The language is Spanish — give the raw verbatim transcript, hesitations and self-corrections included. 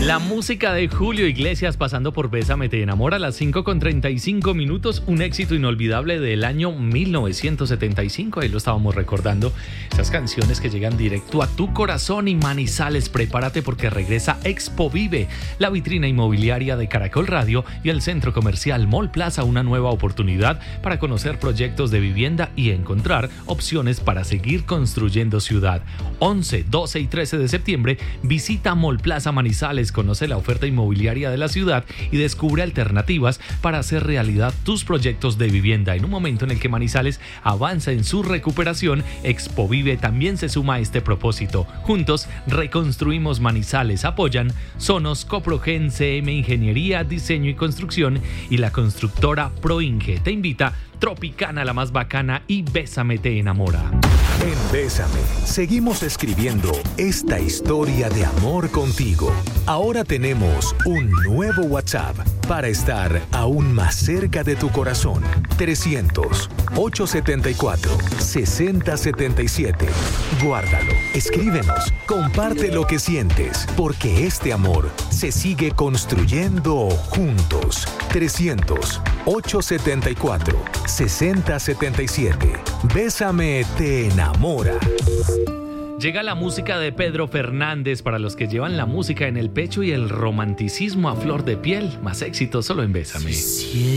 La música de Julio Iglesias pasando por Bésame te enamora a las cinco con treinta y cinco minutos, un éxito inolvidable del año mil novecientos setenta y cinco, ahí lo estábamos recordando, esas canciones que llegan directo a tu corazón. Y Manizales, prepárate porque regresa Expo Vive, la vitrina inmobiliaria de Caracol Radio y el centro comercial Mall Plaza, una nueva oportunidad para conocer proyectos de vivienda y encontrar opciones para seguir construyendo ciudad. once, doce y trece de septiembre, visita Mall Plaza Manizales, conoce la oferta inmobiliaria de la ciudad y descubre alternativas para hacer realidad tus proyectos de vivienda. En un momento en el que Manizales avanza en su recuperación, Expo Vive también se suma a este propósito. Juntos reconstruimos Manizales. Apoyan Sonos, Coprogen, C M Ingeniería, Diseño y Construcción y la constructora Proinge. Te invita Tropicana, la más bacana, y Bésame te enamora. En Bésame, seguimos escribiendo esta historia de amor contigo. Ahora tenemos un nuevo WhatsApp para estar aún más cerca de tu corazón. trescientos, ochocientos setenta y cuatro, sesenta setenta y siete. Guárdalo, escríbenos, comparte lo que sientes, porque este amor se sigue construyendo juntos. trescientos, ochocientos setenta y cuatro, sesenta setenta y siete. Bésame te enamora. Llega la música de Pedro Fernández para los que llevan la música en el pecho y el romanticismo a flor de piel. Más éxito solo en Bésame. Sí.